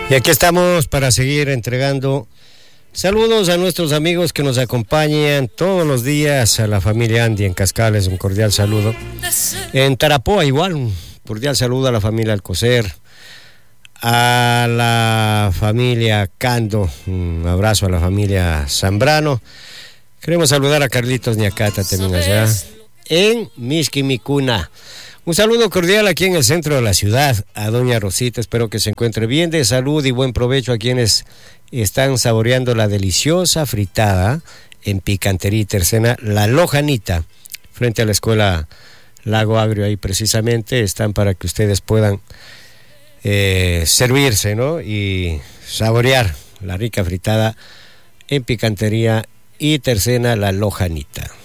Y aquí estamos para seguir entregando saludos a nuestros amigos que nos acompañan todos los días, a la familia Andy en Cascales, un cordial saludo. En Tarapoa igual, un cordial saludo a la familia Alcocer, a la familia Cando, un abrazo a la familia Zambrano. Queremos saludar a Carlitos Ñacata también allá en Mixquimicuna. Un saludo cordial aquí en el centro de la ciudad, a doña Rosita, espero que se encuentre bien de salud y buen provecho a quienes están saboreando la deliciosa fritada en Picantería y Tercena, La Lojanita, frente a la escuela Lago Agrio, ahí precisamente están para que ustedes puedan servirse, ¿no? Y saborear la rica fritada en Picantería y Tercena, La Lojanita.